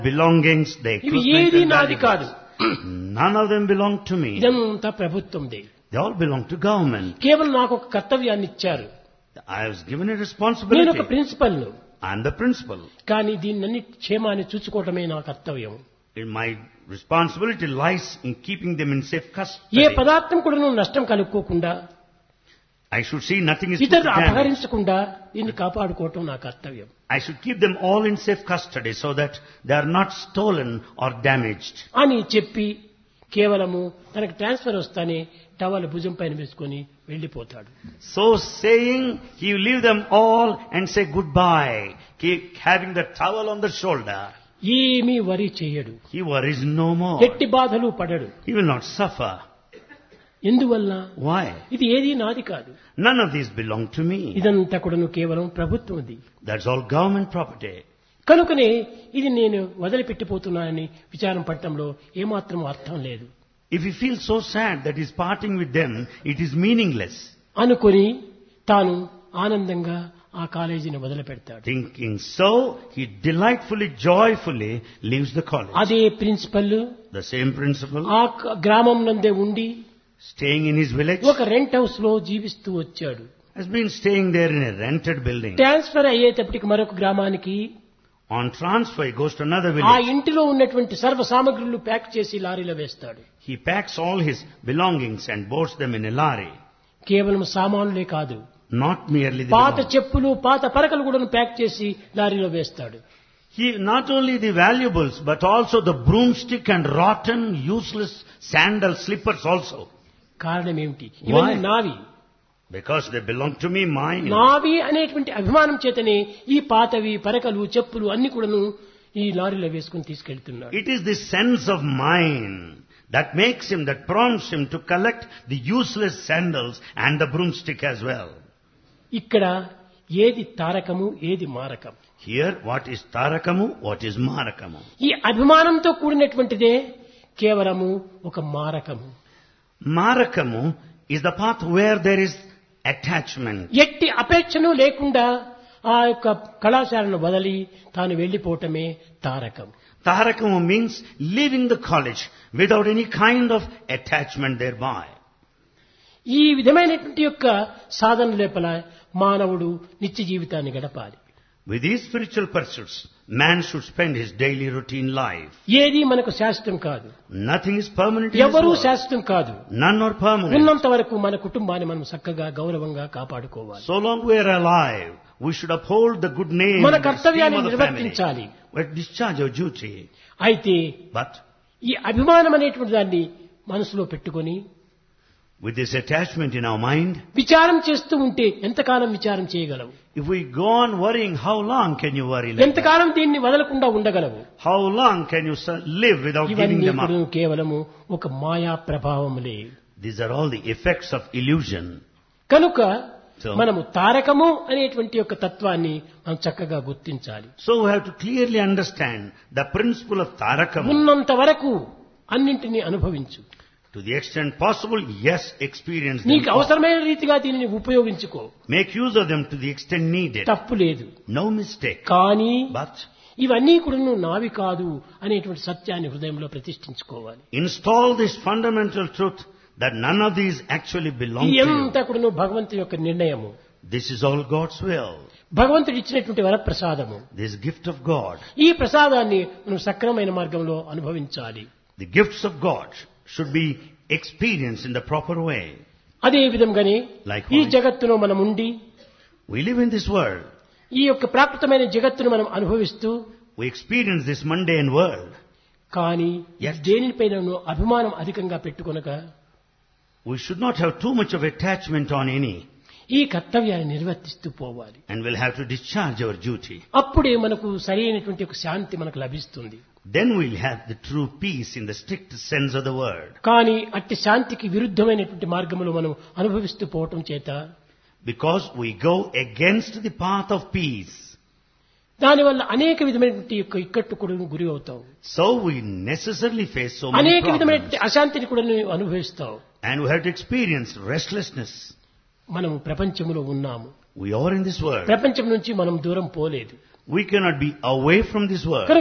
belongings, the ఇవి equipment ఏది and నాది కాదు. valuables. None of them belong to me. ఇదంతా ప్రభుత్వందే. They all belong to government. కేవలం నాకు ఒక కర్తవ్యాన్ని ఇచ్చారు. I was given a నేను ఒక responsibility. ప్రిన్సిపల్ను. I am the principal. కానీ దీన్ని క్షేమాన్ని చూసుకోవటమే నా కర్తవ్యం. My responsibility lies in keeping them in safe A custody. పదార్థం కూడా నువ్వు నష్టం కలుక్కోకుండా, I should see nothing is put to ఇతరులు damage. అపహరించకుండా దీన్ని కాపాడుకోవటం నా కర్తవ్యం. I should keep them all in safe custody so that they are not stolen or damaged. అని చెప్పి కేవలము తనకు ట్రాన్స్ఫర్ వస్తానే టవల్ భుజం పైన వేసుకొని వెళ్ళిపోతాడు. So saying, he will leave them all and say goodbye, keep having the towel on the shoulder. ఏమీ వరి చేయడు. He worries no more. ఎట్టి బాధలు పడడు. He will not suffer. ఎందువల్ల? Why? ఇది ఏది నాది కాదు. None of these belong to me. ఇదంతా కూడాను కేవలం ప్రభుత్వంది. That's all government property. కనుకనే ఇది నేను వదిలిపెట్టిపోతున్నానని విచారం పడటంలో ఏమాత్రం అర్థం లేదు. If he feels so sad that he's parting with them, it is meaningless. అనుకొని తాను ఆనందంగా ఆ కాలేజీని వదిలిపెడతాడు. Thinking so, he delightfully, joyfully leaves the college. అదే ప్రిన్సిపల్ The same principal, ఆ గ్రామం నందే ఉండి staying in his village, ఒక రెంట్ హౌస్ లో జీవిస్తూ వచ్చాడు. has been staying there in a rented building. Transfer అయ్యేటప్పటికి మరొక గ్రామానికి On transfer, he goes to another ఆ village. ఇంటిలో ఉన్నటువంటి సర్వ సామగ్రులు ప్యాక్ చేసి లారీలో వేస్తాడు. He packs all his belongings and boards them in a lorry. కేవలం సామానులే కాదు, Not merely the పాత belongings. చెప్పులు పాత పరకలు కూడా ప్యాక్ చేసి లారీలో వేస్తాడు. He, not only the valuables, but also the broomstick and rotten, useless sandal slippers also. కారణం ఏమిటి? ఇవన్నీ Why? నావి. Because they belong to me, mine. నావి అనేటువంటి అభిమానం చేతనే ఈ పాతవి పరకలు చెప్పులు అన్ని కూడాను ఈ లారీలో వేసుకుని తీసుకెళ్తున్నాడు. It is the sense of mine that makes him, that prompts him to collect the useless sandals and the broomstick as well. ఇక్కడ ఏది తారకము ఏది మారకం? Here, what is tarakamu, what is marakamu? ఈ అభిమానంతో కూడినటువంటిదే కేవలము ఒక మారకము. Marakamu is the path where there is attachment. ఎట్టి అపేక్షను లేకుండా ఆ యొక్క కళాశాలను వదిలి తాను వెళ్లిపోవటమే Tarakam. Tarakamu means leaving the college without any kind of attachment thereby. ఈ విధమైనటువంటి యొక్క సాధన లోపల మానవుడు నిత్య జీవితాన్ని గడపాలి. With these spiritual pursuits, man should spend his daily routine life. ఏది మనకు శాశ్వతం కాదు. Nothing is permanent in this ఎవరూ world. శాశ్వతం కాదు. None are permanent. ఉన్నంత వరకు మన కుటుంబాన్ని మనం చక్కగా గౌరవంగా కాపాడుకోవాలి. So long we are alive, we should uphold the good name మన and esteem కర్తవ్యాన్ని of the family. నిర్వర్తించాలి. We discharge our duty. అయితే But ఈ అభిమానం అనేటువంటి దాన్ని మనసులో పెట్టుకొని with this attachment in our mind, విచారం చేస్తూ ఉంటే ఎంతకాలం విచారం చేయగలవు? if we go on worrying, how long can you worry like that? ఎంతకాలం దీన్ని వదలకుండా ఉండగలవు? How long can you live without giving ఇవన్నీ them కూడా up? కేవలము ఒక మాయా ప్రభావములే. These are all the effects of illusion. కనుక So- మనము తారకము అనేటువంటి యొక్క తత్వాన్ని మనం చక్కగా గుర్తించాలి. So we have to clearly understand the principle of tarakamu. ఉన్నంత వరకు అన్నింటినీ అనుభవించు. To the extent possible, yes, experience them. నీకు all. అవసరమైన రీతిగా దీనిని ఉపయోగించుకో, Make use of them to the extent needed. తప్పు లేదు. No mistake. కానీ But ఇవన్నీ కూడా నావి కాదు అనేటువంటి సత్యాన్ని హృదయంలో ప్రతిష్ఠించుకోవాలి. install this fundamental truth that none of these actually belong ఇది to you. ఎంత కూడా భగవంతుని యొక్క నిర్ణయము. This is all God's will. భగవంతుడు ఇచ్చినటువంటి వరప్రసాదము. This gift of God. ఈ ప్రసాదాన్ని మనం సక్రమైన మార్గంలో అనుభవించాలి. The gifts of God should be experienced in the proper way. అదే విధంగానే Likewise. ఈ జగత్తులో మనం ఉండి We live in this world. ఈ యొక్క ప్రాకృతమైన జగత్తును మనం అనుభవిస్తూ We experience this mundane world. కానీ Yes. దేనిపైన అభిమానం అధికంగా పెట్టుకొనక We should not have too much of attachment on any, ఈ కర్తవ్యాన్ని నిర్వర్తిస్తూ పోవాలి. and we'll have to discharge our duty. అప్పుడే మనకు సరైనటువంటి ఒక శాంతి మనకు లభిస్తుంది. Then we'll have the true peace in the strict sense of the word. కానీ అట్టి శాంతికి విరుద్ధమైనటువంటి మార్గములు మనం అనుభవిస్తూ పోవటం చేత Because we go against the path of peace. దానివల్ల అనేక విధమైనటువంటి యొక్క ఇక్కట్టు కూడా గురి అవుతావు. So we necessarily face so many అనేక problems. విధమైనటువంటి అశాంతిని కూడా నువ్వు అనుభవిస్తావు. And we have to experience restlessness. మనము ప్రపంచంలో ఉన్నాము. We are in this world. ప్రపంచం నుంచి మనం దూరం పోలేదు. We cannot be away from this world.